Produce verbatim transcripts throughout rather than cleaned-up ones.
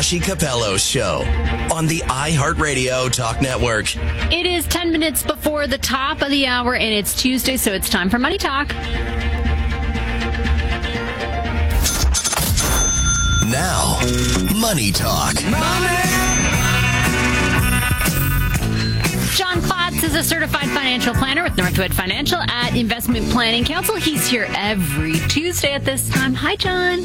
Vassy Capello Show on the iHeartRadio Talk Network. It is ten minutes before the top of the hour, and it's Tuesday, so it's time for Money Talk. Now, Money Talk. John Klotz is a certified financial planner with Northwood Financial at Investment Planning Council. He's here every Tuesday at this time. Hi, John.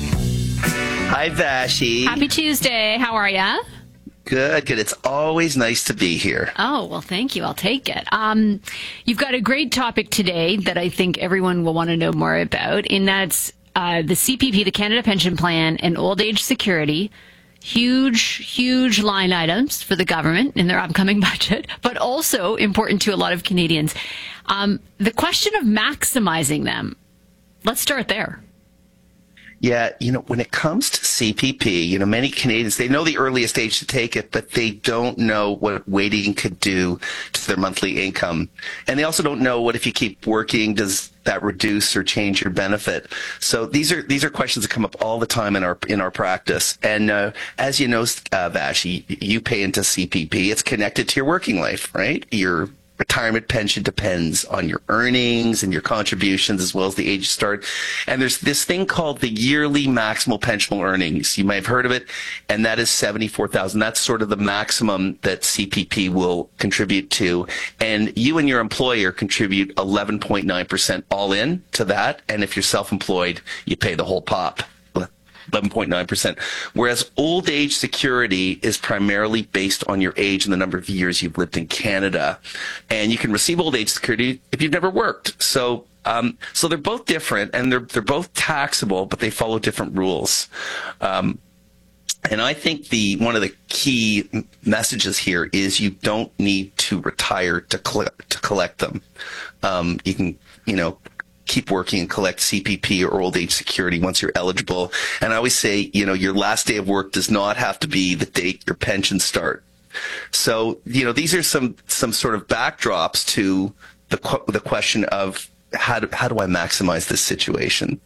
Hi, Vassy. Happy Tuesday. How are ya? Good, good. It's always nice to be here. Oh, well, thank you. I'll take it. Um, you've got a great topic today that I think everyone will want to know more about, and that's uh, the C P P, the Canada Pension Plan, and old age security. Huge, huge line items for the government in their upcoming budget, but also important to a lot of Canadians. Um, the question of maximizing them. Let's start there. Yeah, you know, when it comes to C P P, you know, many Canadians, they know the earliest age to take it, but they don't know what waiting could do to their monthly income. And they also don't know what if you keep working, does that reduce or change your benefit? So these are these are questions that come up all the time in our in our practice. And uh, as you know, uh, Vassy, you pay into C P P. It's connected to your working life, right? Your retirement pension depends on your earnings and your contributions as well as the age you start. And there's this thing called the yearly maximal pensionable earnings. You might have heard of it, and that is seventy-four thousand dollars. That's sort of the maximum that C P P will contribute to. And you and your employer contribute eleven point nine percent all in to that. And if you're self-employed, you pay the whole pop. eleven point nine percent. Whereas old age security is primarily based on your age and the number of years you've lived in Canada. And you can receive old age security if you've never worked. So um, so they're both different, and they're they're both taxable, but they follow different rules. Um, and I think the one of the key messages here is you don't need to retire to collect, to collect them. Um, you can, you know, keep working and collect C P P or old age security once you're eligible. And I always say, you know, your last day of work does not have to be the date your pensions start. So, you know, these are some, some sort of backdrops to the the question of how do, how do I maximize this situation?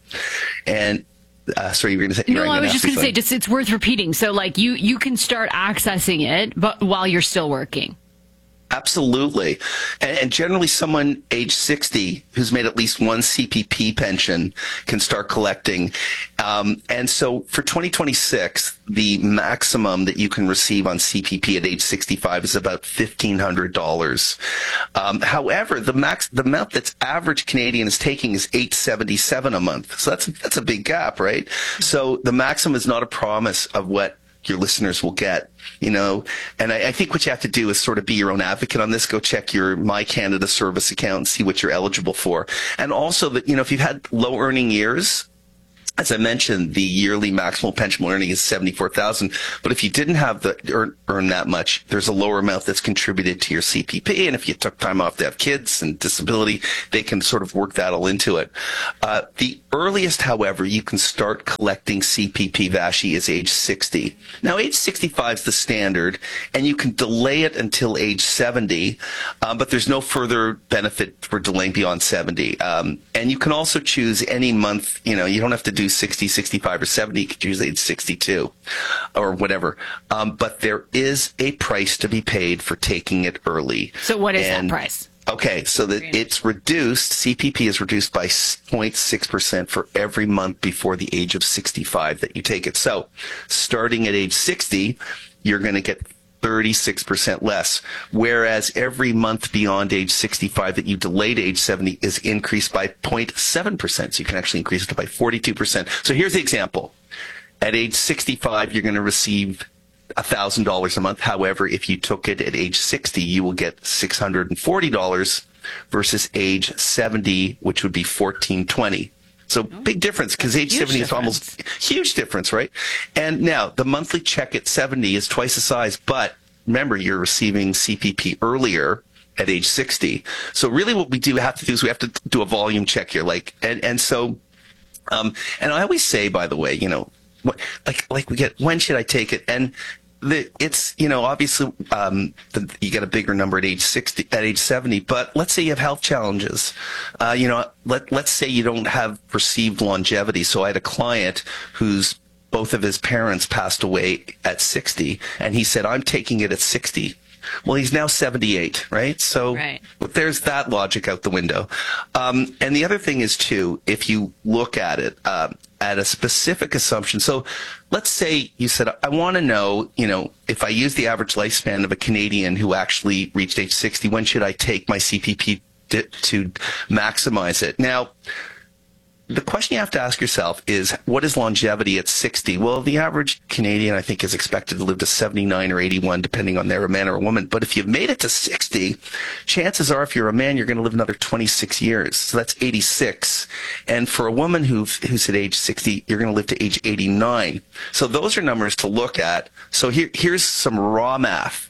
And uh, sorry, you were going to say? No, I was just going to say, just it's worth repeating. So, like, you, you can start accessing it, but while you're still working. Absolutely. And, and generally someone age sixty who's made at least one C P P pension can start collecting. Um, and so for twenty twenty-six, the maximum that you can receive on C P P at age sixty-five is about fifteen hundred dollars. Um, however, the max, the amount that's average Canadian is taking is eight hundred seventy-seven dollars a month. So that's, that's a big gap, right? So the maximum is not a promise of what your listeners will get, you know, and I, I think what you have to do is sort of be your own advocate on this. Go check your My Canada Service account and see what you're eligible for. And also that, you know, if you've had low earning years, as I mentioned, the yearly maximal pensionable earning is seventy-four thousand dollars. But if you didn't have the earn, earn that much, there's a lower amount that's contributed to your C P P. And if you took time off to have kids and disability, they can sort of work that all into it. Uh, the earliest, however, you can start collecting C P P, Vassy, is age sixty. Now, age sixty-five is the standard, and you can delay it until age seventy, um, but there's no further benefit for delaying beyond seventy. Um, and you can also choose any month, you know, you don't have to do sixty, sixty-five, or seventy. You could choose age sixty-two or whatever. Um, but there is a price to be paid for taking it early. So what is and, that price? Okay, so that it's reduced, C P P is reduced by zero point six percent for every month before the age of sixty-five that you take it. So starting at age sixty, you're going to get thirty-six percent less, whereas every month beyond age sixty-five that you delay to age seventy is increased by zero point seven percent. So you can actually increase it by forty-two percent. So here's the example. At age sixty-five, you're going to receive one thousand dollars a month. However, if you took it at age sixty, you will get six hundred forty dollars versus age seventy, which would be fourteen twenty. So big difference, because age seventy difference. is almost huge difference, right? And now the monthly check at seventy is twice the size, but remember, you're receiving C P P earlier at age sixty. So really what we do have to do is we have to do a volume check here. Like, and, and so, um, and I always say, by the way, you know, what, like, like we get, when should I take it? And the, it's, you know, obviously, um, the, you get a bigger number at age sixty, at age seventy, but let's say you have health challenges. Uh, you know, let, let's say you don't have perceived longevity. So I had a client whose both of his parents passed away at sixty, and he said, I'm taking it at sixty. Well, he's now seventy-eight, right? So right. There's that logic out the window. Um, and the other thing is, too, if you look at it uh, at a specific assumption. So let's say you said, I want to know, you know, if I use the average lifespan of a Canadian who actually reached age sixty, when should I take my C P P to, to maximize it? Now, the question you have to ask yourself is, what is longevity at sixty? Well, the average Canadian, I think, is expected to live to seventy-nine or eighty-one, depending on they're a man or a woman. But if you've made it to sixty, chances are, if you're a man, you're going to live another twenty-six years. So that's eighty-six. And for a woman who, who's at age sixty, you're going to live to age eighty-nine. So those are numbers to look at. So here, here's some raw math.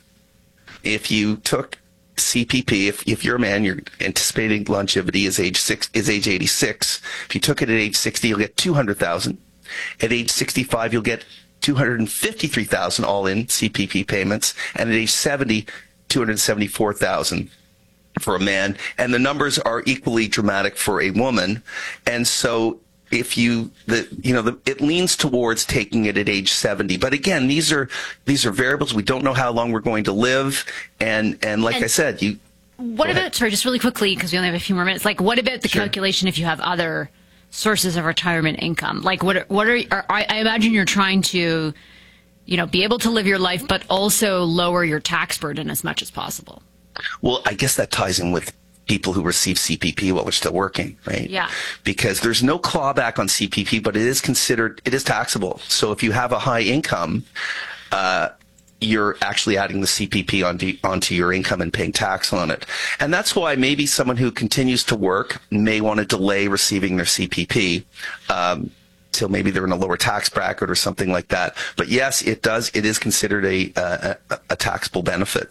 If you took C P P, if if you're a man, your anticipating longevity is age six is age eighty-six. If you took it at age sixty, you'll get two hundred thousand. At age sixty-five, you'll get two hundred fifty-three thousand all in C P P payments, and at age seventy, two hundred seventy-four thousand for a man. And the numbers are equally dramatic for a woman. And so if you, the, you know, the, it leans towards taking it at age seventy. But again, these are, these are variables. We don't know how long we're going to live. And, and like and I said, you. What about, sorry, just really quickly, because we only have a few more minutes. Like, what about the Sure. calculation if you have other sources of retirement income? Like, what, are, what are, are, I imagine you're trying to, you know, be able to live your life, but also lower your tax burden as much as possible. Well, I guess that ties in with people who receive C P P while they're still working, right? Yeah. Because there's no clawback on C P P, but it is considered, it is taxable. So if you have a high income, uh, you're actually adding the C P P onto, onto your income and paying tax on it. And that's why maybe someone who continues to work may want to delay receiving their C P P, um, till maybe they're in a lower tax bracket or something like that. But yes, it does, it is considered a, a, a taxable benefit,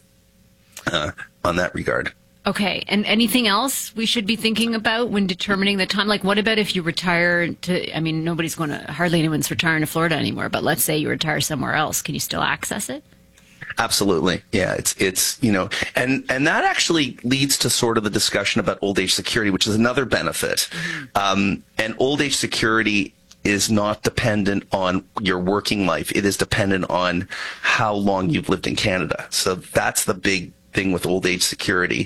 uh, on that regard. Okay. And anything else we should be thinking about when determining the time? Like, what about if you retire to, I mean, nobody's going to, hardly anyone's retiring to Florida anymore, but let's say you retire somewhere else. Can you still access it? Absolutely. Yeah. It's, it's, you know, and, and that actually leads to sort of the discussion about old age security, which is another benefit. Mm-hmm. Um, and old age security is not dependent on your working life. It is dependent on how long you've lived in Canada. So that's the big thing with old age security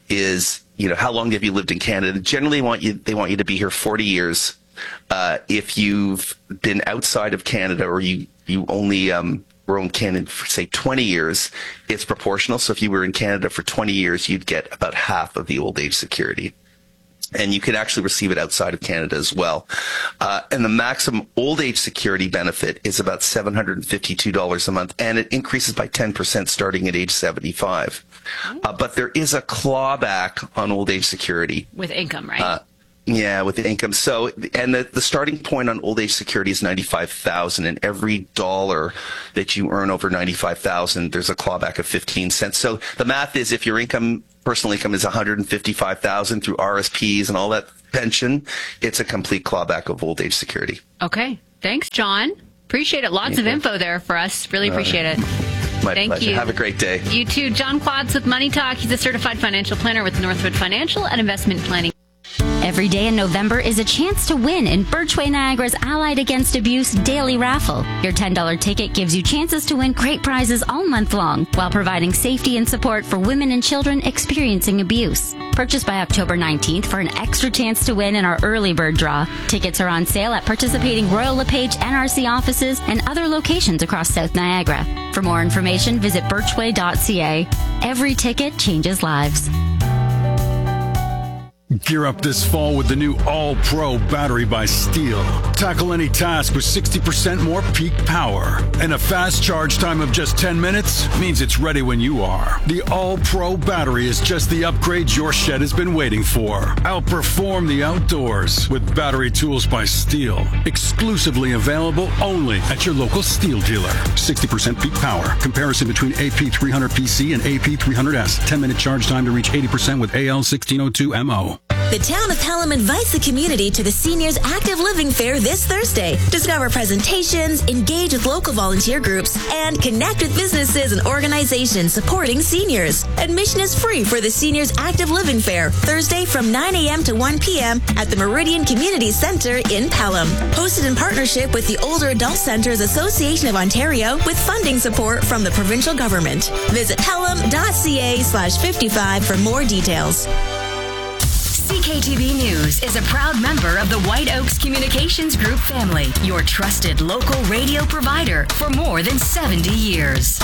is, you know, how long have you lived in Canada? Generally want you, they want you to be here forty years. Uh, if you've been outside of Canada or you, you only, um, were in Canada for say twenty years, it's proportional. So if you were in Canada for twenty years, you'd get about half of the old age security. And you could actually receive it outside of Canada as well. Uh, and the maximum old age security benefit is about seven hundred fifty-two dollars a month, and it increases by ten percent starting at age seventy-five. Uh, but there is a clawback on old age security. With income, right? Uh, yeah, with the income. So, and the, the starting point on old age security is ninety-five thousand dollars, and every dollar that you earn over ninety-five thousand dollars, there's a clawback of fifteen cents. So the math is if your income, personal income is one hundred fifty-five thousand dollars through R S Ps and all that pension, it's a complete clawback of old age security. Okay. Thanks, John. Appreciate it. Lots of info there for us. Really appreciate it. My Thank pleasure. you. Have a great day. You too. John Quads with Money Talk. He's a certified financial planner with Northwood Financial and Investment Planning. Every day in November is a chance to win in Birchway Niagara's Allied Against Abuse Daily Raffle. Your ten dollars ticket gives you chances to win great prizes all month long while providing safety and support for women and children experiencing abuse. Purchase by October nineteenth for an extra chance to win in our early bird draw. Tickets are on sale at participating Royal LePage N R C offices and other locations across South Niagara. For more information, visit birchway dot c a. Every ticket changes lives. Gear up this fall with the new All-Pro battery by Steel. Tackle any task with sixty percent more peak power. And a fast charge time of just ten minutes means it's ready when you are. The All-Pro battery is just the upgrade your shed has been waiting for. Outperform the outdoors with battery tools by Steel. Exclusively available only at your local Steel dealer. sixty percent peak power. Comparison between A P three hundred P C and A P three hundred S. ten minute charge time to reach eighty percent with A L sixteen oh two M O. The town of Pelham invites the community to the Seniors Active Living Fair this Thursday. Discover presentations, engage with local volunteer groups, and connect with businesses and organizations supporting seniors. Admission is free for the Seniors Active Living Fair, Thursday from nine a.m. to one p.m. at the Meridian Community Centre in Pelham. Hosted in partnership with the Older Adult Centres Association of Ontario with funding support from the provincial government. Visit pelham.ca slash 55 for more details. C K T V News is a proud member of the White Oaks Communications Group family, your trusted local radio provider for more than seventy years.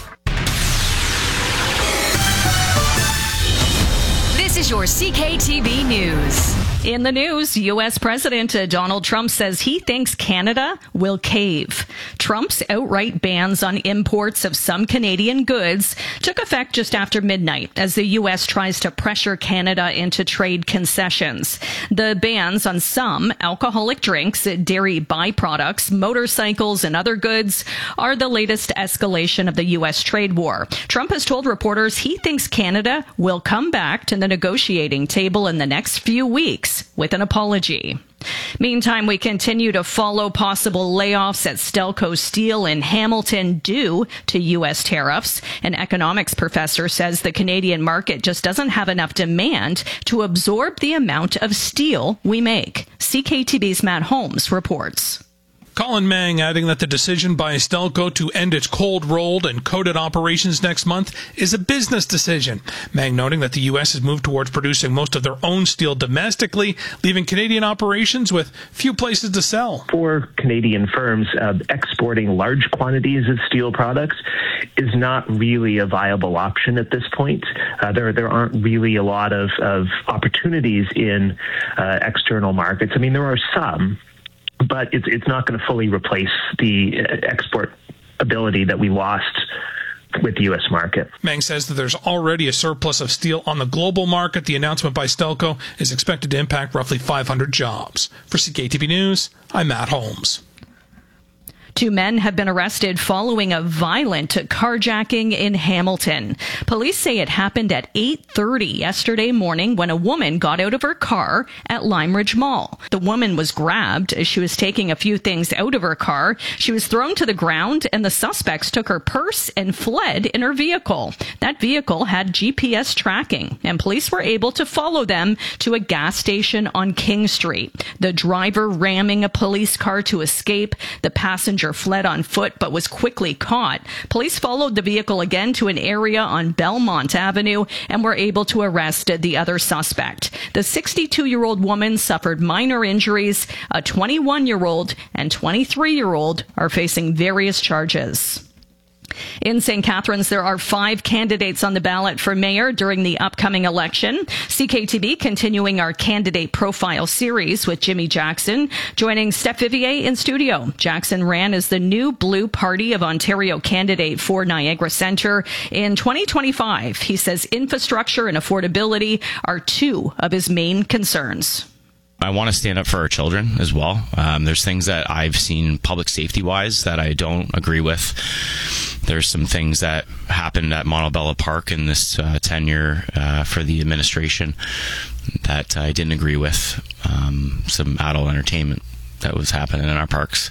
This is your C K T V News. In the news, U S. President Donald Trump says he thinks Canada will cave. Trump's outright bans on imports of some Canadian goods took effect just after midnight as the U S tries to pressure Canada into trade concessions. The bans on some alcoholic drinks, dairy byproducts, motorcycles, and other goods are the latest escalation of the U S trade war. Trump has told reporters he thinks Canada will come back to the negotiating table in the next few weeks with an apology. Meantime, we continue to follow possible layoffs at Stelco Steel in Hamilton due to U S tariffs. An economics professor says the Canadian market just doesn't have enough demand to absorb the amount of steel we make. C K T V's Matt Holmes reports. Colin Mang adding that the decision by Stelco to end its cold-rolled and coated operations next month is a business decision. Mang noting that the U S has moved towards producing most of their own steel domestically, leaving Canadian operations with few places to sell. For Canadian firms, uh, exporting large quantities of steel products is not really a viable option at this point. Uh, there, there aren't really a lot of, of opportunities in uh, external markets. I mean, there are some, but it's it's not going to fully replace the export ability that we lost with the U S market. Mang says that there's already a surplus of steel on the global market. The announcement by Stelco is expected to impact roughly five hundred jobs. For C K T V News, I'm Matt Holmes. Two men have been arrested following a violent carjacking in Hamilton. Police say it happened at eight thirty yesterday morning when a woman got out of her car at Lime Ridge Mall. The woman was grabbed as she was taking a few things out of her car. She was thrown to the ground and the suspects took her purse and fled in her vehicle. That vehicle had G P S tracking and police were able to follow them to a gas station on King Street. The driver ramming a police car to escape. The passenger fled on foot but was quickly caught. Police followed the vehicle again to an area on Belmont Avenue and were able to arrest the other suspect. The sixty-two-year-old woman suffered minor injuries. A twenty-one-year-old and twenty-three-year-old are facing various charges. In Saint Catharines, there are five candidates on the ballot for mayor during the upcoming election. C K T V continuing our candidate profile series with Jimmy Jackson, joining Steph Vivier in studio. Jackson ran as the new Blue Party of Ontario candidate for Niagara Centre in twenty twenty-five. He says infrastructure and affordability are two of his main concerns. I want to stand up for our children as well. Um, there's things that I've seen public safety-wise that I don't agree with. There's some things that happened at Montebello Park in this uh, tenure uh, for the administration that I didn't agree with. Um, some adult entertainment that was happening in our parks.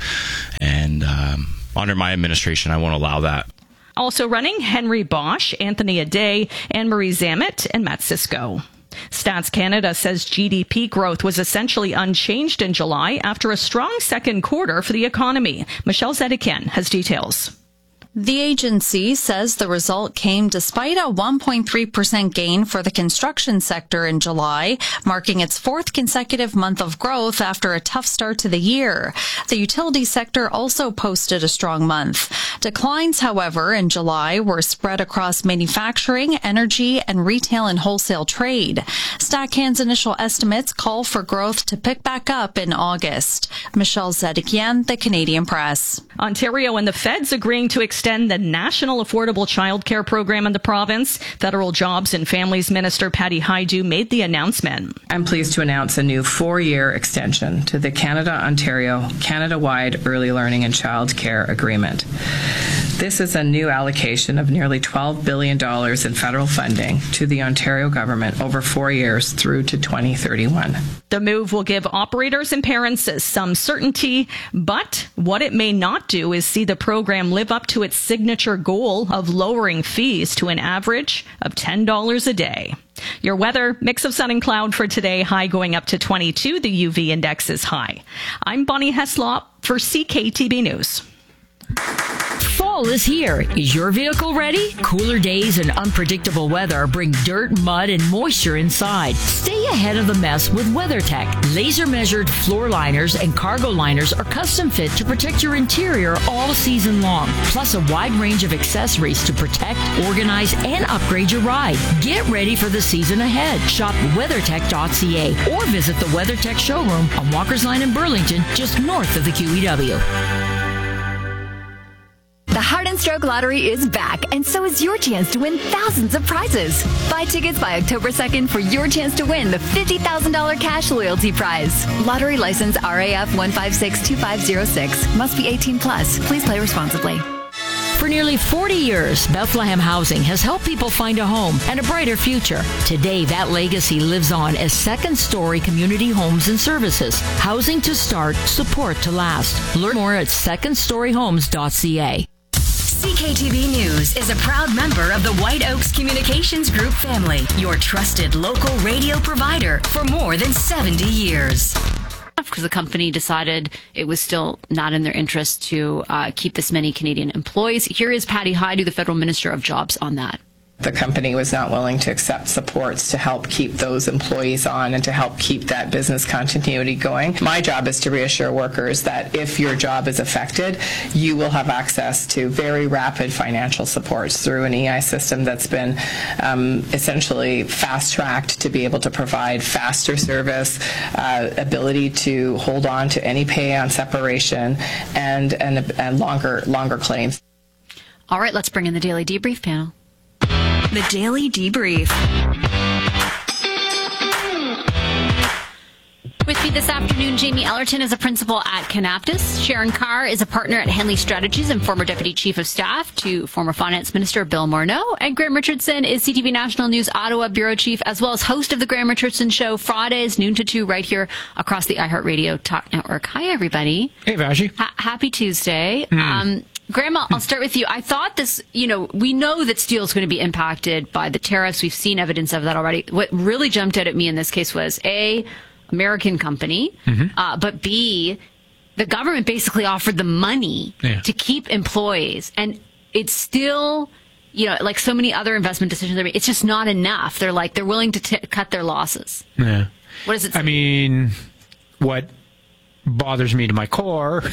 And um, under my administration, I won't allow that. Also running, Henry Bosch, Anthony Aday, Anne-Marie Zamet, and Matt Cisco. Stats Canada says G D P growth was essentially unchanged in July after a strong second quarter for the economy. Michelle Zedekian has details. The agency says the result came despite a one point three percent gain for the construction sector in July, marking its fourth consecutive month of growth after a tough start to the year. The utility sector also posted a strong month. Declines, however, in July were spread across manufacturing, energy, and retail and wholesale trade. StatCan's initial estimates call for growth to pick back up in August. Michelle Zedekian, The Canadian Press. Ontario and the feds agreeing to extend extend the National Affordable Child Care Program in the province. Federal Jobs and Families Minister Patty Hajdu made the announcement. I'm pleased to announce a new four-year extension to the Canada-Ontario Canada-wide Early Learning and Child Care Agreement. This is a new allocation of nearly twelve billion dollars in federal funding to the Ontario government over four years through to twenty thirty-one. The move will give operators and parents some certainty, but what it may not do is see the program live up to its signature goal of lowering fees to an average of ten dollars a day. Your weather, mix of sun and cloud for today, high going up to twenty-two. The U V index is high. I'm Bonnie Heslop for C K T B News. Fall is here. Is your vehicle ready? Cooler days and unpredictable weather bring dirt, mud, and moisture inside. Stay ahead of the mess with WeatherTech. Laser-measured floor liners and cargo liners are custom fit to protect your interior all season long. Plus a wide range of accessories to protect, organize, and upgrade your ride. Get ready for the season ahead. Shop weathertech dot c a or visit the WeatherTech showroom on Walker's Line in Burlington, just north of the Q E W. The Heart and Stroke Lottery is back, and so is your chance to win thousands of prizes. Buy tickets by October second for your chance to win the fifty thousand dollars cash loyalty prize. Lottery license R A F one five six two five zero six. Must be eighteen plus. Please play responsibly. For nearly forty years, Bethlehem Housing has helped people find a home and a brighter future. Today, that legacy lives on as Second Story Community Homes and Services. Housing to start, support to last. Learn more at second story homes dot c a. C K T V News is a proud member of the White Oaks Communications Group family, your trusted local radio provider for more than seventy years. Because the company decided it was still not in their interest to uh, keep this many Canadian employees. Here is Patty Hajdu, the Federal Minister of Jobs, on that. The company was not willing to accept supports to help keep those employees on and to help keep that business continuity going. My job is to reassure workers that if your job is affected, you will have access to very rapid financial supports through an E I system that's been um, essentially fast-tracked to be able to provide faster service, uh, ability to hold on to any pay on separation, and, and, and longer, longer claims. All right, let's bring in the Daily Debrief panel. The Daily Debrief. With me this afternoon, Jamie Ellerton is a principal at Canaptus. Sharon Carr is a partner at Henley Strategies and former Deputy Chief of Staff to former Finance Minister Bill Morneau. And Graham Richardson is C T V National News Ottawa Bureau Chief, as well as host of The Graham Richardson Show, Fridays, noon to two, right here across the iHeartRadio Talk Network. Hi, everybody. Hey, Vashi. Ha- happy Tuesday. Mm. Um, Graham, I'll start with you. I thought this, you know, we know that steel is going to be impacted by the tariffs. We've seen evidence of that already. What really jumped out at me in this case was, A, American company, mm-hmm. uh, but B, the government basically offered the money yeah. to keep employees. And it's still, you know, like so many other investment decisions, it's just not enough. They're like, they're willing to t- cut their losses. Yeah. What does it say? I mean, what bothers me to my core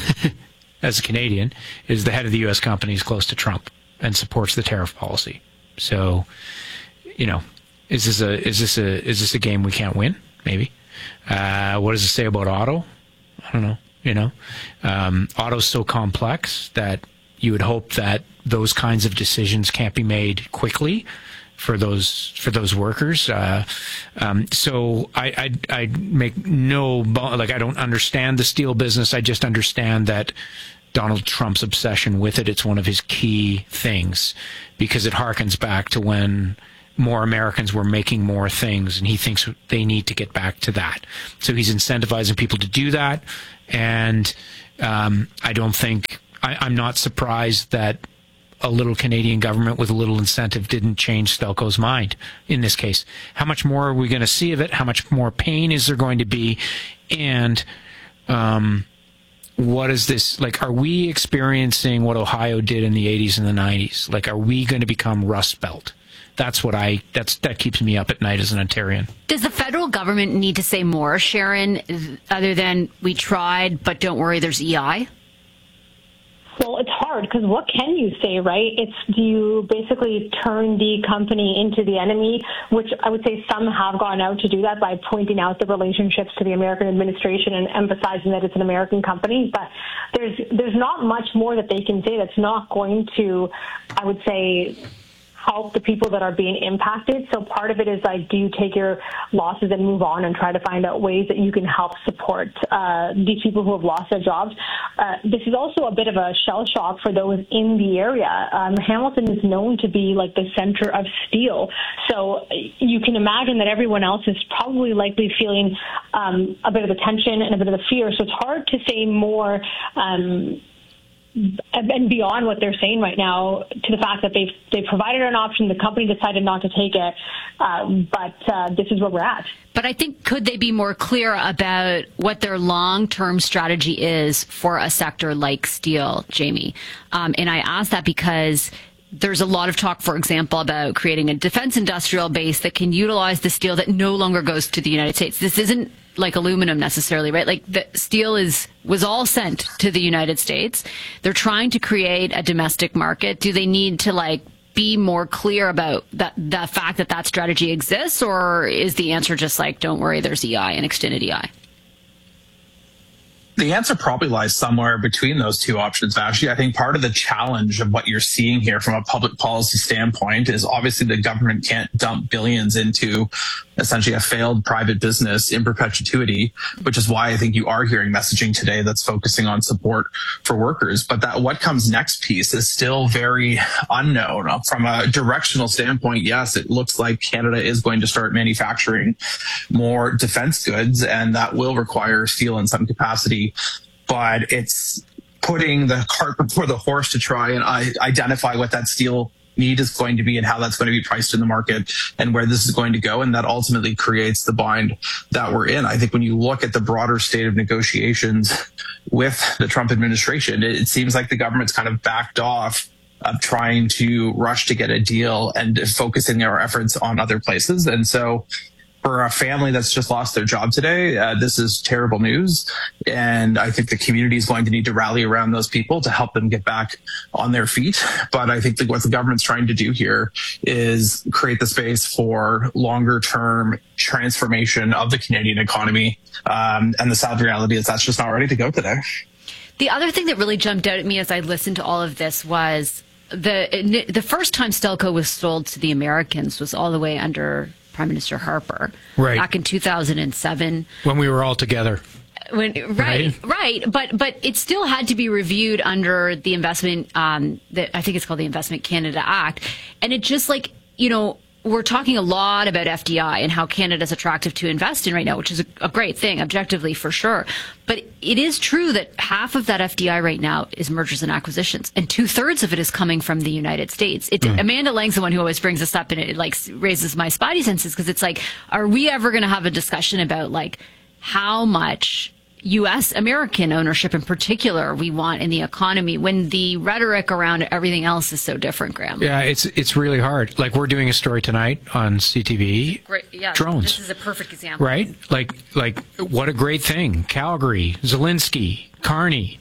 as a Canadian is the head of the U S company is close to Trump and supports the tariff policy. So, you know, is this a is this a is this a game we can't win? Maybe. Uh, what does it say about auto? I don't know. You know, um, auto's so complex that you would hope that those kinds of decisions can't be made quickly for those for those workers. Uh, um, so I, I I make no like I don't understand the steel business. I just understand that Donald Trump's obsession with it. It's one of his key things because it harkens back to when more Americans were making more things, and he thinks they need to get back to that. So he's incentivizing people to do that, and um, I don't think I, I'm not surprised that a little Canadian government with a little incentive didn't change Stelco's mind in this case. How much more are we going to see of it? How much more pain is there going to be? And um, what is this, like, are we experiencing what Ohio did in the eighties and the nineties? Like, are we going to become Rust Belt? That's what I, that's, that keeps me up at night as an Ontarian. Does the federal government need to say more, Sharon, other than we tried, but don't worry, there's E I? Well, it's hard because what can you say, right? It's do you basically turn the company into the enemy, which I would say some have gone out to do that by pointing out the relationships to the American administration and emphasizing that it's an American company. But there's there's not much more that they can say that's not going to, I would say, help the people that are being impacted. So part of it is like, do you take your losses and move on and try to find out ways that you can help support uh, these people who have lost their jobs? Uh, this is also a bit of a shell shock for those in the area. Um, Hamilton is known to be like the center of steel. So you can imagine that everyone else is probably likely feeling um, a bit of the tension and a bit of the fear. So it's hard to say more um, and beyond what they're saying right now, to the fact that they've they provided an option, the company decided not to take it, um, but uh, this is where we're at. But I think, could they be more clear about what their long-term strategy is for a sector like steel, Jamie? Um, and I ask that because there's a lot of talk, for example, about creating a defense industrial base that can utilize the steel that no longer goes to the United States. This isn't like aluminum necessarily, right? Like the steel is was all sent to the United States. They're trying to create a domestic market. Do they need to like be more clear about that, the fact that that strategy exists, or is the answer just like, don't worry, there's E I and extended E I? The answer probably lies somewhere between those two options, Ashley. I think part of the challenge of what you're seeing here from a public policy standpoint is obviously the government can't dump billions into essentially a failed private business in perpetuity, which is why I think you are hearing messaging today that's focusing on support for workers. But that what comes next piece is still very unknown. From a directional standpoint, yes, it looks like Canada is going to start manufacturing more defense goods, and that will require steel in some capacity. But it's putting the cart before the horse to try and identify what that steel need is going to be and how that's going to be priced in the market and where this is going to go. And that ultimately creates the bind that we're in. I think when you look at the broader state of negotiations with the Trump administration, it, it seems like the government's kind of backed off of trying to rush to get a deal and focusing their efforts on other places. And so for a family that's just lost their job today, uh, this is terrible news. And I think the community is going to need to rally around those people to help them get back on their feet. But I think that what the government's trying to do here is create the space for longer term transformation of the Canadian economy. Um, and the sad reality is that's just not ready to go today. The other thing that really jumped out at me as I listened to all of this was the the first time Stelco was sold to the Americans was all the way under Prime Minister Harper, right, back in two thousand seven, when we were all together. When, right, right, right, but but it still had to be reviewed under the investment. Um, the, I think it's called the Investment Canada Act, and it just like you know. We're talking a lot about F D I and how Canada's attractive to invest in right now, which is a, a great thing, objectively, for sure. But it is true that half of that F D I right now is mergers and acquisitions, and two-thirds of it is coming from the United States. It, mm. Amanda Lang's the one who always brings this up, and it, it like raises my spidey senses, because it's like, are we ever going to have a discussion about like how much U S American ownership in particular we want in the economy when the rhetoric around everything else is so different, Graham? Yeah, it's it's really hard. Like, we're doing a story tonight on C T V. Great, yeah, drones. This is a perfect example. Right? Like, like what a great thing. Calgary, Zelensky, Kearney,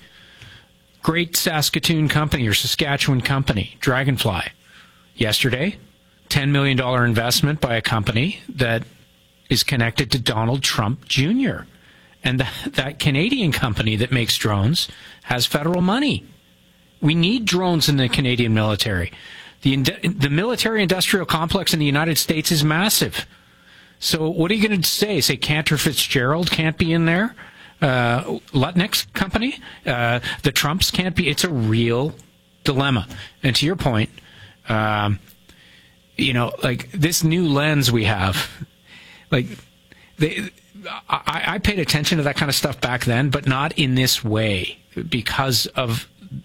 great Saskatoon company or Saskatchewan company, Dragonfly. Yesterday, ten million dollars investment by a company that is connected to Donald Trump Junior And the, that Canadian company that makes drones has federal money. We need drones in the Canadian military. The, the military-industrial complex in the United States is massive. So what are you going to say? Say Cantor Fitzgerald can't be in there? Uh, Lutnick's company? Uh, the Trumps can't be? It's a real dilemma. And to your point, um, you know, like this new lens we have, like they... I, I paid attention to that kind of stuff back then, but not in this way, because of